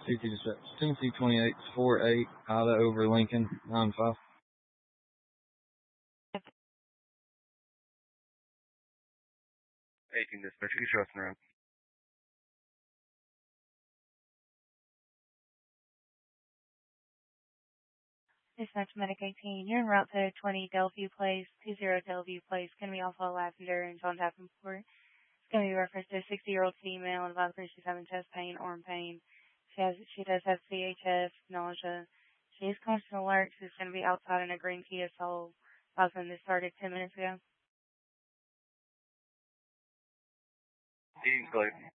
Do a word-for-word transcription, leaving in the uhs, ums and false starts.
C T dispatch. Tennessee twenty-eight four eight, Ida over Lincoln, nine five. eighteen dispatch, who's crossing around? Dispatch Medic eighteen, you're en route to twenty Delview Place, two zero Delview Place, going to be Alpha Lavender and John Davenport. It's going to be referenced to a sixty-year-old female, and about her she's having chest pain, arm pain. She has, she does have C H F, nausea. She is constant alert. She's going to be outside in a green Kia Soul. About when this started ten minutes ago. Dean's Glade.